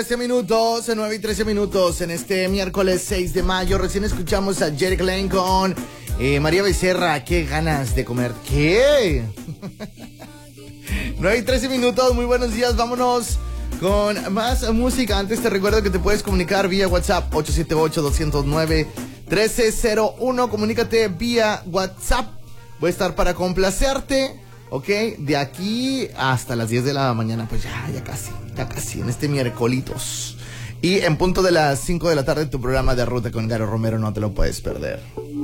13 minutos, 9 y 13 minutos en este miércoles 6 de mayo. Recién escuchamos a Jerry Klein con María Becerra. Qué ganas de comer. ¿Qué? 9 y 13 minutos, muy buenos días. Vámonos con más música. Antes te recuerdo que te puedes comunicar vía WhatsApp 878-209-1301. Comunícate vía WhatsApp. Voy a estar para complacerte. Ok, de aquí hasta las 10 de la mañana, pues ya casi, en este miércolitos. Y en punto de las 5 de la tarde, tu programa de Ruta con Garo Romero, no te lo puedes perder.